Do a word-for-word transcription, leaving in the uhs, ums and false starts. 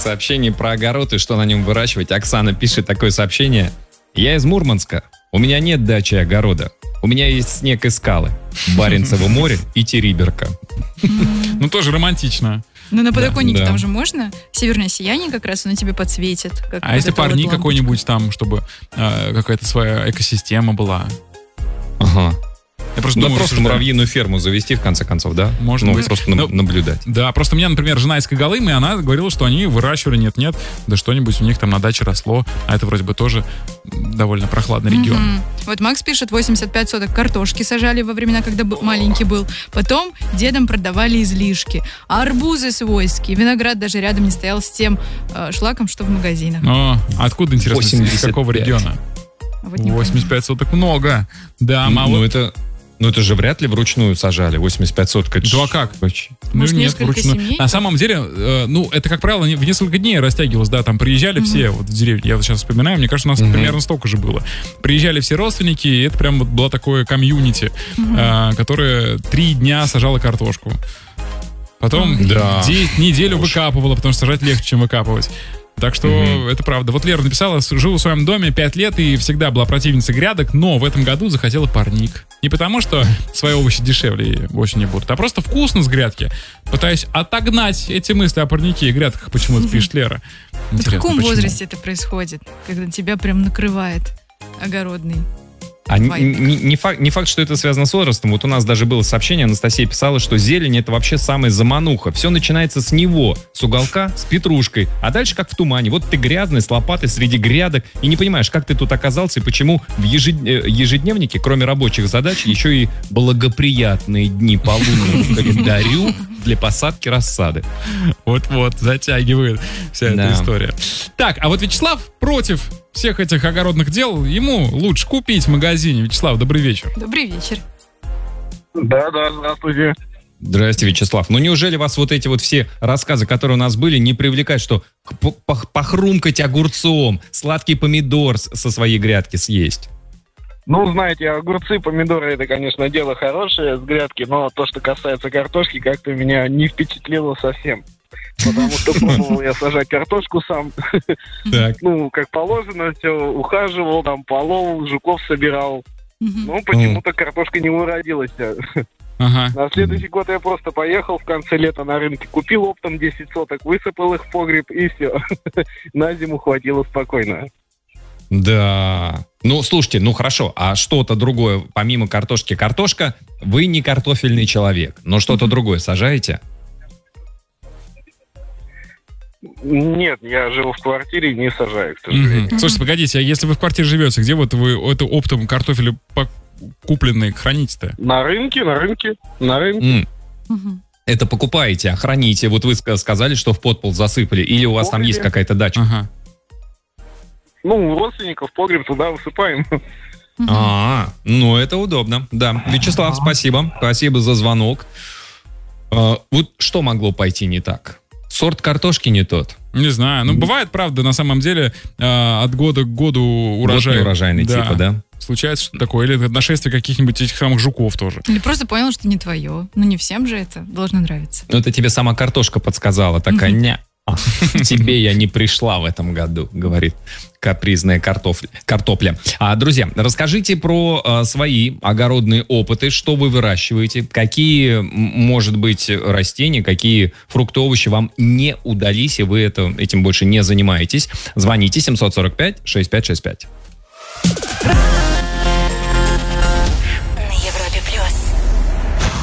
сообщений про огород и что на нем выращивать. Оксана пишет такое сообщение. Я из Мурманска. У меня нет дачи и огорода. У меня есть снег и скалы. Баренцево море и Териберка. Ну, тоже романтично. Ну, на подоконнике да. там же можно. Северное сияние как раз, оно тебе подсветит. Как А вот если эта вот парник лампочка. какой-нибудь там, чтобы э, какая-то своя экосистема была? Ага. Я просто Ну, думаю, просто рассуждаю. муравьиную ферму завести, в конце концов, да? Может ну, быть. просто на- Ну, наблюдать. Да, просто у меня, например, жена из Когалымы, и она говорила, что они выращивали, нет-нет, да что-нибудь у них там на даче росло, а это вроде бы тоже довольно прохладный регион. Мгм. Вот Макс пишет, восемьдесят пять соток картошки сажали во времена, когда б- маленький был. Потом дедам продавали излишки. А арбузы свойские. Виноград даже рядом не стоял с тем э, шлаком, что в магазинах. Но откуда, интересно, из восемьдесят какого пять. региона? Вот не восемьдесят пять соток много. Да, Ну, мало. это, ну, это же вряд ли вручную сажали. восемьдесят пять соток. Это Да, ж а как? вообще- Ну, Может, нет, несколько вручную. семей? На самом деле, э, ну, это, как правило, не- в несколько дней растягивалось, да, там приезжали все вот в деревню. Я вот сейчас вспоминаю, мне кажется, у нас Мгм. примерно столько же было. Приезжали все родственники, и это прям вот было такое комьюнити, э, которое три дня сажало картошку. Потом Да. де- неделю Уж. выкапывала, потому что сажать легче, чем выкапывать. Так что Мгм. это правда. Вот Лера написала, с- жила в своем доме пять лет и всегда была противницей грядок, но в этом году захотела парник. Не потому, что свои овощи дешевле осенью будут, а просто вкусно с грядки. Пытаюсь отогнать эти мысли о парнике и грядках, почему-то пишет Лера. В Интересно, каком почему? возрасте это происходит, когда тебя прям накрывает огородный? А не, Вайб. не- не факт, не факт, что это связано с возрастом. Вот у нас даже было сообщение, Анастасия писала, что зелень — это вообще самая замануха. Все начинается с него, с уголка, с петрушкой. А дальше как в тумане. Вот ты грязный, с лопатой среди грядок, и не понимаешь, как ты тут оказался, и почему в ежед- э, ежедневнике, кроме рабочих задач, еще и благоприятные дни по лунному календарю для посадки рассады. Вот-вот, затягивает вся эта Да. история. Так, а вот Вячеслав против всех этих огородных дел. Ему лучше купить в магазине. Вячеслав, добрый вечер. Добрый вечер. Да, да, здравствуйте. Здрасте, Вячеслав. Ну неужели вас вот эти вот все рассказы, которые у нас были, не привлекают, что п- пох- похрумкать огурцом, сладкий помидор с- со своей грядки съесть? Ну, знаете, огурцы, помидоры — это, конечно, дело хорошее с грядки, но то, что касается картошки, как-то меня не впечатлило совсем. Потому что пробовал я сажать картошку сам. Так. Ну, как положено, все, ухаживал, там, полол, жуков собирал. Мгм. Ну, почему-то картошка не уродилась. Ага. На следующий год я просто поехал в конце лета на рынке, купил оптом десять соток, высыпал их в погреб, и все. На зиму хватило спокойно. Да. Ну, слушайте, ну хорошо, а что-то другое, помимо картошки, картошка, вы не картофельный человек, но что-то другое сажаете? Нет, я живу в квартире и не сажаю, к сожалению. Мгм. Слушайте, погодите, а если вы в квартире живете, где вот вы это оптом картофель по- купленный храните-то? На рынке, на рынке, на рынке. М, Мгм. Это покупаете, а храните. Вот вы ска- сказали, что в подпол засыпали, или у вас там Погребе. есть какая-то дача? Ага. Ну, у родственников погреб туда высыпаем. Мгм. А, ну это удобно. Да. Вячеслав, спасибо. Спасибо за звонок. А, вот что могло пойти не так? Сорт картошки не тот. Не знаю. Ну, бывает, правда, на самом деле, э, от года к году урожай. Год неурожайный типа, да? Случается что такое. Или нашествие каких-нибудь этих самых жуков тоже. Или просто понял, что не твое. Ну, не всем же это должно нравиться. Ну, это тебе сама картошка подсказала. Такая, Мгм. ня, а, к тебе я не пришла в этом году, говорит капризная картофля. картопля. А, друзья, расскажите про а, свои огородные опыты, что вы выращиваете, какие, м, может быть, растения, какие фрукты, овощи вам не удались, и вы это, этим больше не занимаетесь. Звоните семь сорок пять шестьдесят пять шестьдесят пять.